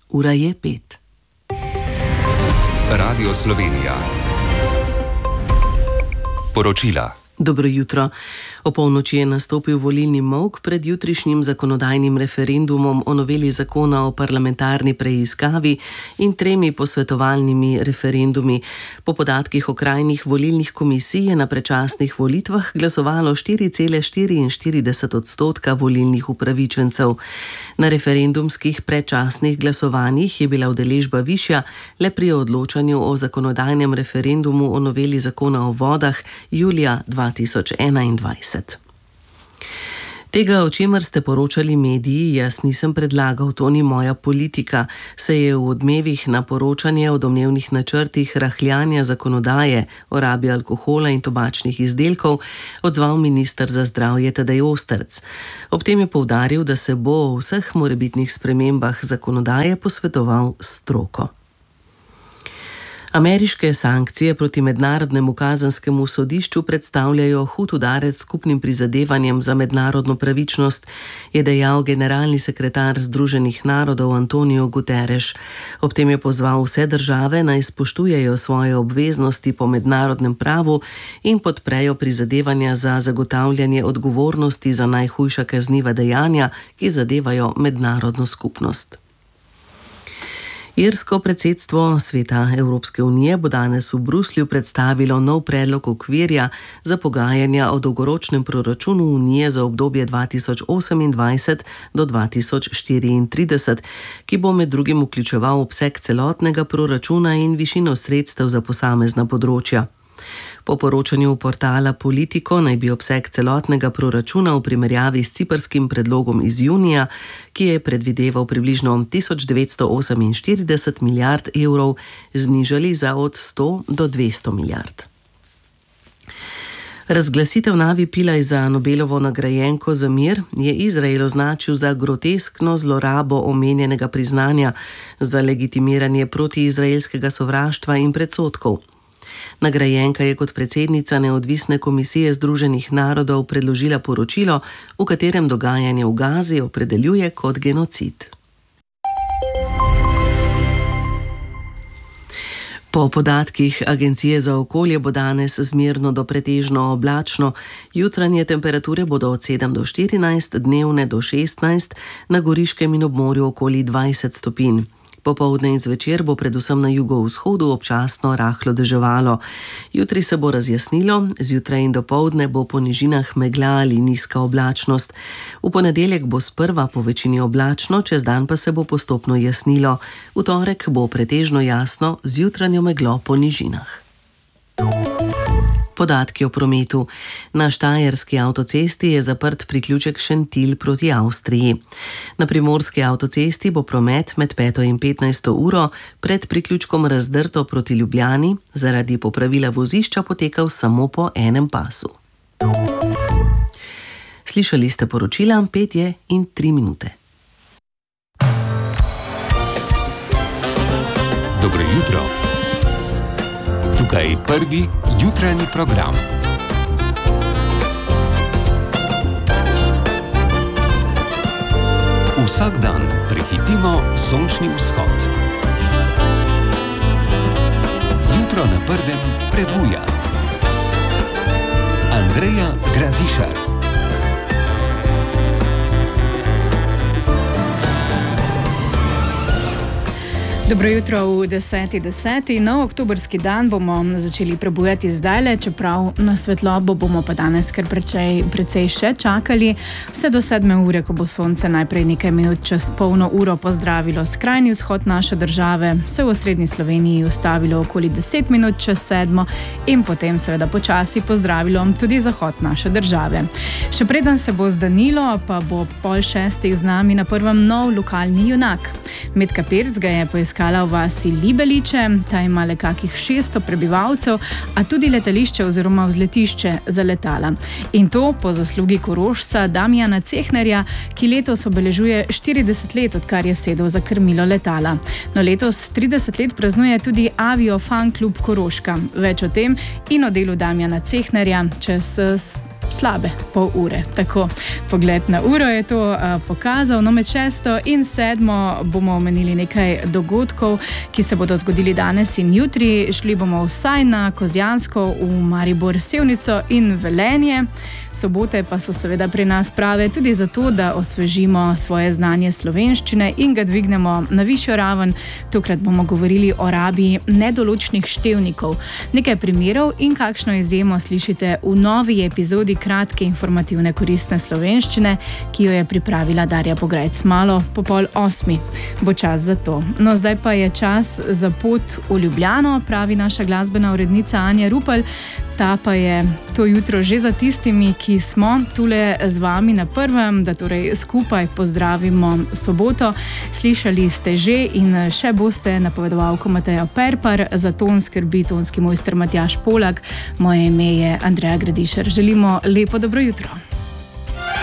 Ura je 5. Radio Slovenija. Poročila. Dobro jutro. O polnoči je nastopil volilni molk pred jutrišnjim zakonodajnim referendumom o noveli zakona o parlamentarni preiskavi in 3 posvetovalnimi referendumi. Po podatkih okrajnih volilnih komisij je na predčasnih volitvah glasovalo 4,44% volilnih upravičencev. Na referendumskih predčasnih glasovanjih je bila udeležba višja le pri odločanju o zakonodajnem referendumu o noveli zakona o vodah julija 2021. Tega, o čemer ste poročali mediji, jaz nisem predlagal, to ni moja politika, se je v odmevih na poročanje o domnevnih načrtih rahljanja zakonodaje o rabi alkohola in tobačnih izdelkov odzval minister za zdravje Tadej Ostrc. Ob tem je poudaril, da se bo o vseh morebitnih spremembah zakonodaje posvetoval s stroko. Ameriške sankcije proti Mednarodnemu kazenskemu sodišču predstavljajo hud udarec skupnim prizadevanjem za mednarodno pravičnost, je dejal generalni sekretar Združenih narodov Antonio Guterres. Ob tem je pozval vse države, naj spoštujejo svoje obveznosti po mednarodnem pravu in podprejo prizadevanja za zagotavljanje odgovornosti za najhujša kazniva dejanja, ki zadevajo mednarodno skupnost. Irsko predsedstvo Sveta Evropske unije bo danes v Bruslju predstavilo nov predlog okvirja za pogajanja o dolgoročnem proračunu Unije za obdobje 2028 do 2034, ki bo med drugim vključeval obseg celotnega proračuna in višino sredstev za posamezna področja. Po poročanju portala Politico naj bi obseg celotnega proračuna v primerjavi s ciprskim predlogom iz junija, ki je predvideval približno 1948 milijard evrov, znižali za od 100 do 200 milijard. Razglasitev Navi Pillay za Nobelovo nagrajenko za mir je Izrael označil za groteskno zlorabo omenjenega priznanja za legitimiranje protiizraelskega sovraštva in predsodkov. Nagrajenka je kot predsednica Neodvisne komisije Združenih narodov predložila poročilo, v katerem dogajanje v Gazi opredeljuje kot genocid. Po podatkih Agencije za okolje bo danes zmerno do pretežno oblačno, jutranje temperature bodo od 7 do 14, dnevne do 16, na Goriškem in ob morju okoli 20 stopinj. Popoldne in zvečer bo predvsem na jugovzhodu občasno rahlo deževalo. Jutri se bo razjasnilo, zjutraj in dopoldne bo po nižinah megla ali nizka oblačnost. V ponedeljek bo sprva po večini oblačno, čez dan pa se bo postopno jasnilo. V torek bo pretežno jasno z jutranjo meglo po nižinah. Podatki o prometu. Na štajerski avtocesti je zaprt priključek Šentilj proti Avstriji. Na primorski avtocesti bo promet med 5. in 15. uro pred priključkom Razdrto proti Ljubljani zaradi popravila vozišča potekal samo po enem pasu. Slišali ste poročila, 5:03. Dobro jutro. Tukaj prvi jutranji program. Vsak dan prehitimo sončni vzhod. Jutro na Prvem prebuja. Andreja Gradišar. Dobro jutro v 10.10. Nov oktobrski dan bomo začeli prebujati zdajle, čeprav na svetlobo bomo pa danes kar precej še čakali. Vse do 7. ure, ko bo sonce najprej nekaj minut čez polno uro pozdravilo skrajni vzhod naše države, se v osrednji Sloveniji ustavilo okoli 10 minut čez 7. in potem seveda počasi pozdravilo tudi zahod naše države. Še preden se bo zdanilo, pa bo ob 5:30 z nami na prvem nov lokalni junak. Metka Pirc ga je poiskala v vasi Libeliče, ta ima le kakih 600 prebivalcev, a tudi letališče oziroma vzletišče za letala. In to po zaslugi Korošca Damjana Cehnerja, ki letos obeležuje 40 let, odkar je sedel za krmilo letala. No, letos 30 let praznuje tudi Avio Fan Klub Koroška. Več o tem in o delu Damjana Cehnerja čez slabe pol ure. Tako, pogled na uro je to pokazal. No, med 6. in 7. bomo omenili nekaj dogodkov, ki se bodo zgodili danes in jutri. Šli bomo vsaj na Kozjansko, v Maribor, Sevnico in Velenje. Sobote pa so seveda pri nas prave tudi zato, da osvežimo svoje znanje slovenščine in ga dvignemo na višjo raven. Tokrat bomo govorili o rabi nedoločnih števnikov. Nekaj primerov in kakšno izjemo slišite v novi epizodi kratke informativne koristne slovenščine, ki jo je pripravila Darja Pograjc. Malo po 7:30 bo čas za to. No, zdaj pa je čas za pot v Ljubljano, pravi naša glasbena urednica Anja Rupel. Ta pa je to jutro že za tistimi, ki smo tule z vami na prvem, da torej skupaj pozdravimo soboto. Slišali ste že in še boste napovedovalko Mateja Perpar, za ton skrbi tonski mojster Matjaž Polak. Moje ime je Andreja Gradišar. Želimo lepo dobro jutro.